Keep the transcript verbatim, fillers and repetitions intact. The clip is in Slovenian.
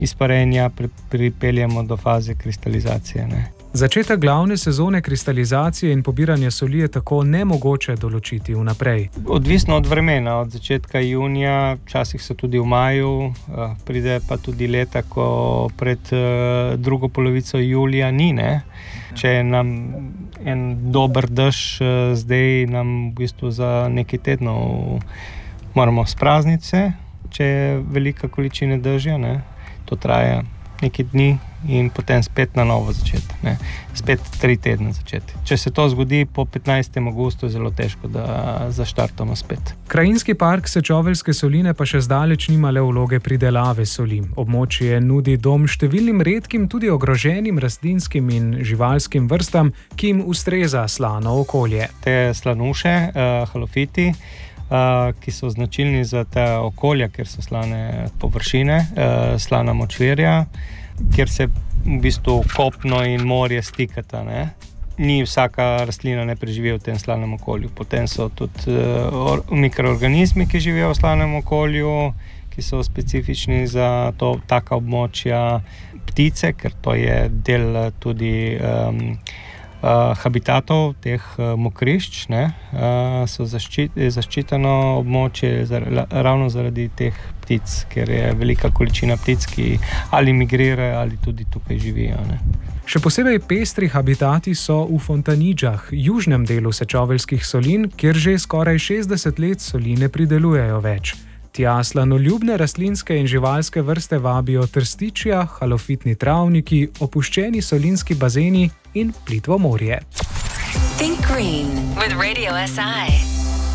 izparenja pri, pripeljemo do faze kristalizacije. Ne. Začetek glavne sezone kristalizacije in pobiranja soli je tako nemogoče določiti vnaprej. Odvisno od vremena, od začetka junija, včasih so tudi v maju, pride pa tudi leta, ko pred drugo polovico julija ni, ne. Če je nam en dober dež, zdaj nam v bistvu za nekaj tednov moramo sprazniti se, če je velika količina dežja, ne. To traja nekaj dni in potem spet na novo začeti, ne. Spet tri tedne začeti. Če se to zgodi po petnajstem avgustu, je zelo težko, da zaštartamo spet. Krajinski park Sečoveljske soline pa še zdaleč nima le vloge pridelave soli. Območje nudi dom številnim redkim, tudi ogroženim rastlinskim in živalskim vrstam, ki jim ustreza slano okolje. Te slanuše, uh, halofiti, uh, ki so značilni za ta okolja, ker so slane površine, uh, slana močvirja, kjer se v bistvu kopno in morje stikata, ne. Ni vsaka rastlina ne preživi v tem slanem okolju. Potem so tudi uh, mikroorganizmi, ki živijo v slanem okolju, ki so specifični za to, taka območja, ptice, ker to je del tudi um, uh, habitatov teh uh, mokrišč, ne, uh, so zaščit, zaščiteno območje zar, ravno zaradi teh ptic, ker je velika količina ptic, ki ali migrirajo ali tudi tukaj živijo, ne. Še posebej pestri habitati so v Fontanidžah, južnem delu Sečoveljskih solin, kjer že skoraj šestdeset let soli ne pridelujejo več. Tja slanoljubne rastlinske in živalske vrste vabijo trstičja, halofitni travniki, opuščeni solinski bazeni in plitvo morje. Think Green with Radio S I.